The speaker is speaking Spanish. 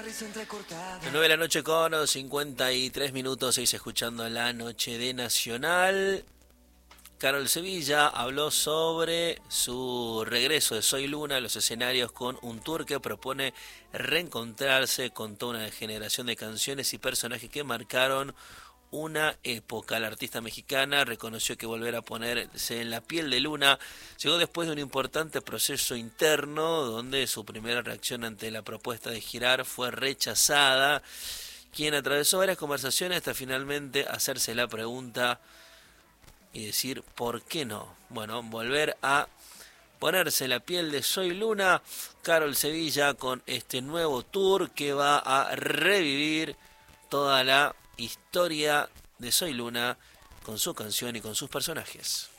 9 de la noche con 53 minutos, seguís escuchando La Noche de Nacional. Carol Sevilla habló sobre su regreso de Soy Luna a los escenarios con un tour que propone reencontrarse con toda una generación de canciones y personajes que marcaron una época. La artista mexicana reconoció que volver a ponerse en la piel de Luna llegó después de un importante proceso interno donde su primera reacción ante la propuesta de girar fue rechazada, quien atravesó varias conversaciones hasta finalmente hacerse la pregunta y decir ¿por qué no? Bueno, volver a ponerse en la piel de Soy Luna, Carol Sevilla con este nuevo tour que va a revivir toda la historia de Soy Luna con su canción y con sus personajes.